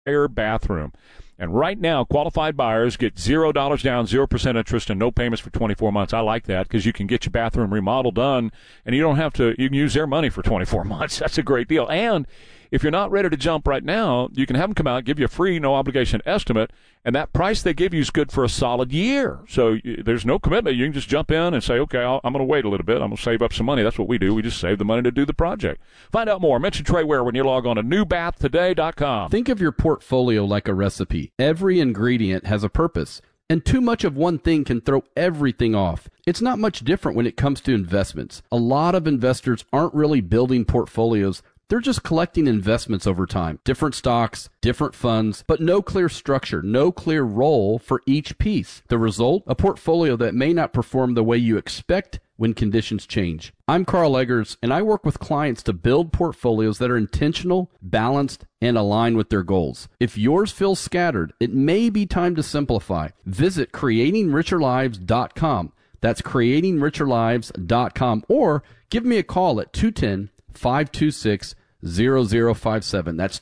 bathroom. And right now, qualified buyers get $0 down, 0% interest, and no payments for 24 months. I like that because you can get your bathroom remodel done, and you can use their money for 24 months. That's a great deal. And if you're not ready to jump right now, you can have them come out, give you a free, no-obligation estimate, and that price they give you is good for a solid year. So there's no commitment. You can just jump in and say, okay, I'm going to wait a little bit. I'm going to save up some money. That's what we do. We just save the money to do the project. Find out more. Mention Trey Ware when you log on to newbathtoday.com. Think of your portfolio like a recipe. Every ingredient has a purpose, and too much of one thing can throw everything off. It's not much different when it comes to investments. A lot of investors aren't really building portfolios. They're just collecting investments over time. Different stocks, different funds, but no clear structure, no clear role for each piece. The result? A portfolio that may not perform the way you expect when conditions change. I'm Carl Eggers, and I work with clients to build portfolios that are intentional, balanced, and aligned with their goals. If yours feels scattered, it may be time to simplify. Visit creatingricherlives.com. That's creatingricherlives.com, or give me a call at 210-526-0057. That's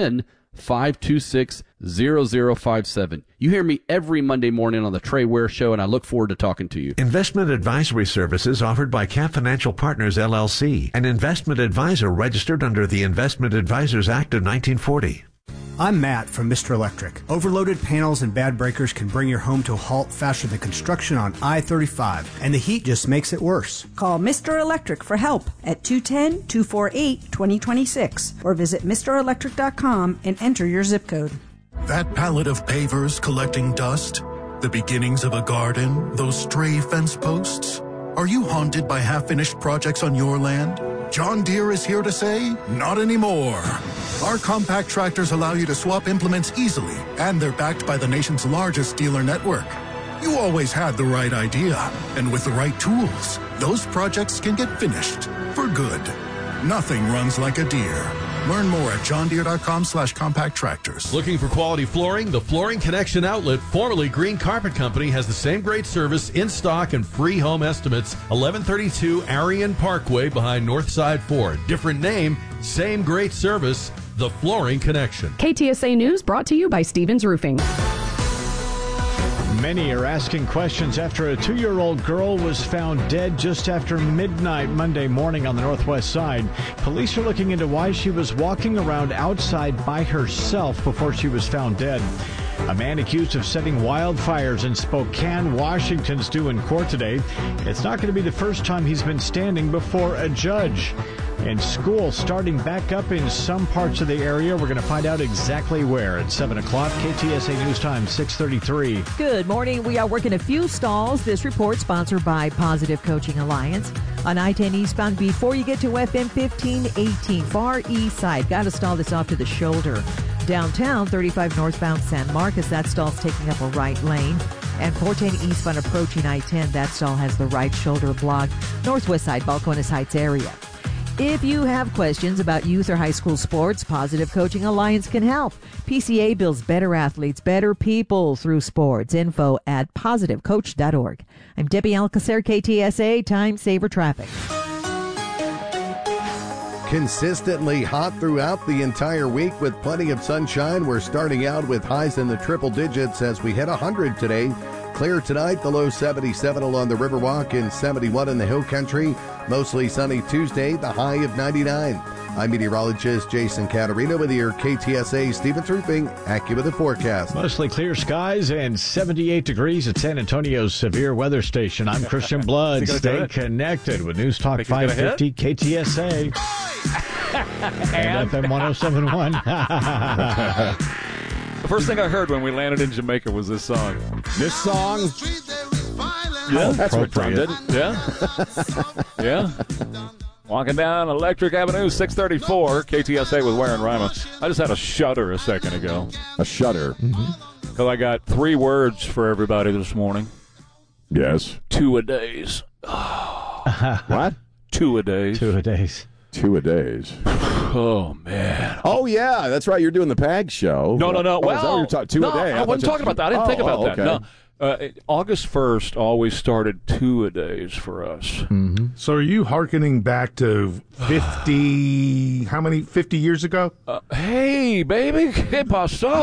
210-526-0057. You hear me every Monday morning on the Trey Ware Show, and I look forward to talking to you. Investment advisory services offered by Camp Financial Partners, LLC, an investment advisor registered under the Investment Advisors Act of 1940. I'm Matt from Mr. Electric. Overloaded panels and bad breakers can bring your home to a halt faster than construction on I-35, and the heat just makes it worse. Call Mr. Electric for help at 210-248-2026 or visit MrElectric.com and enter your zip code. That pallet of pavers collecting dust? The beginnings of a garden? Those stray fence posts? Are you haunted by half-finished projects on your land? John Deere is here to say, not anymore. Our compact tractors allow you to swap implements easily, and they're backed by the nation's largest dealer network. You always had the right idea, and with the right tools, those projects can get finished for good. Nothing runs like a Deere. Learn more at johndeere.com/compact tractors. Looking for quality flooring? The Flooring Connection outlet, formerly Green Carpet Company, has the same great service, in stock, and free home estimates. 1132 Arion Parkway behind Northside Ford. Different name, same great service. The Flooring Connection. KTSA News brought to you by Stevens Roofing. Many are asking questions after a 2-year-old girl was found dead just after midnight Monday morning on the northwest side. Police are looking into why she was walking around outside by herself before she was found dead. A man accused of setting wildfires in Spokane, Washington's due in court today. It's not going to be the first time he's been standing before a judge. And school starting back up in some parts of the area. We're going to find out exactly where at 7 o'clock. KTSA News Time, 6:33. Good morning. We are working a few stalls. This report sponsored by Positive Coaching Alliance. On I-10 eastbound before you get to FM 1518, far east side. Got to stall this off to the shoulder. Downtown, 35 northbound San Marcos. That stall's taking up a right lane. And 410 eastbound approaching I-10. That stall has the right shoulder blocked. Northwest side, Balcones Heights area. If you have questions about youth or high school sports, Positive Coaching Alliance can help. PCA builds better athletes, better people through sports. Info at positivecoach.org. I'm Debbie Alcacer, KTSA, Time Saver Traffic. Consistently hot throughout the entire week with plenty of sunshine. We're starting out with highs in the triple digits as we hit 100 today. Clear tonight, the low 77 along the Riverwalk and 71 in the Hill Country. Mostly sunny Tuesday, the high of 99. I'm meteorologist Jason Caterino with your KTSA Stevens Roofing AccuWeather forecast. Mostly clear skies and 78 degrees at San Antonio's severe weather station. I'm Christian Blood. Stay connected with News Talk 550 KTSA and FM 107.1. The first thing I heard when we landed in Jamaica was this song. This song? Yeah, that's what Tom did. Yeah. Yeah. Walking down Electric Avenue, 634, KTSA with Ware and Ryman. I just had a shudder a second ago. A shudder? Because I got 3 words for everybody this morning. Yes. 2-a-days. What? 2-a-days. 2-a-days. 2-a-days. Oh, man. Oh, yeah. That's right. You're doing the PAG show. No. Oh, Well, is that what you're talking 2-a-day? I wasn't talking about that. I didn't think about that. Okay. No. August 1st always started 2-a-days for us. Mm-hmm. So are you hearkening back to 50 years ago? Hey, baby, ¿qué pasó?